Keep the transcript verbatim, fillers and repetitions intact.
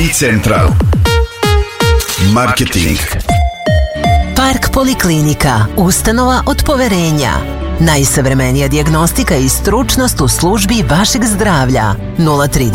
Central Marketing. Park Poliklinika, ustanova od poverenja. Najsavremenija dijagnostika i stručnost u službi vašeg zdravlja. nula tri